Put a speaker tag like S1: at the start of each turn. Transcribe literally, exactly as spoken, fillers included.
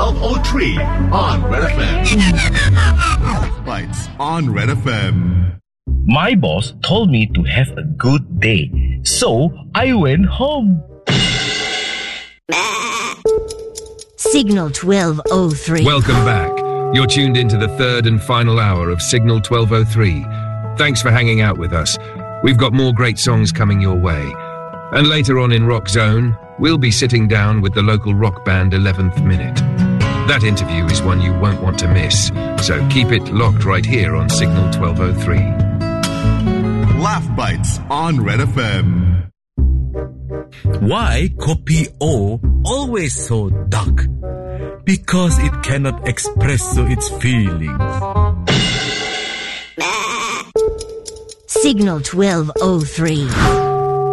S1: twelve oh three on Red F M. Bites on Red F M.
S2: My boss told me to have a good day, so I went home.
S3: Signal twelve oh three.
S4: Welcome back. You're tuned into the third and final hour of Signal twelve oh three. Thanks for hanging out with us. We've got more great songs coming your way. And later on in Rock Zone, we'll be sitting down with the local rock band eleventh Minute. That interview is one you won't want to miss, so keep it locked right here on Signal twelve oh three.
S1: Laugh Bites on Red F M.
S5: Why Kopi O always so dark? Because it cannot express its feelings.
S3: Signal twelve oh three.